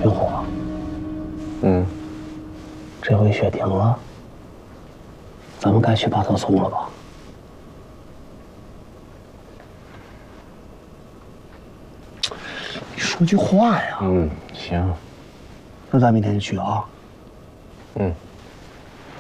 云火，这回雪停了，咱们该去把他送了吧？你说句话呀！ 行， 那咱明天就去啊。